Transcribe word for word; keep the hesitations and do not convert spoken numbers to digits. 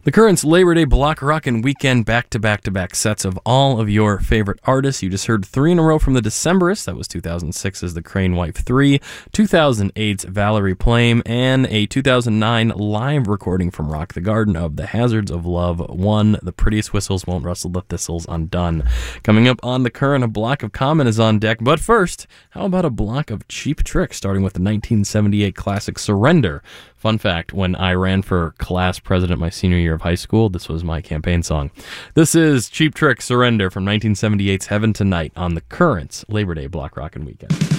The Currents Labor Day Block Rockin' Weekend back-to-back-to-back sets of all of your favorite artists. You just heard three in a row from the Decemberists. That was two thousand six's The Crane Wife three, two thousand eight's Valerie Plame, and a two thousand nine live recording from Rock the Garden of The Hazards of Love one, The Prettiest Whistles Won't Rustle the Thistles Undone. Coming up on The Current, a block of Common is on deck. But first, how about a block of Cheap Trick, starting with the nineteen seventy-eight classic Surrender. Fun fact, when I ran for class president my senior year of high school, this was my campaign song. This is Cheap Trick, Surrender from nineteen seventy-eight's Heaven Tonight on the Currents Labor Day Block Rockin' Weekend.